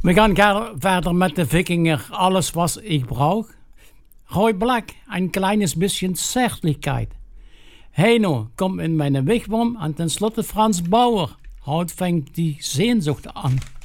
We gaan verder met de Wikinger. Alles, was ich brauch. Roy Black, ein kleines bisschen Zärtlichkeit. Heino, komm in meine Wigwam und tenslotte Frans Bauer. Heute fängt die Sehnsucht an.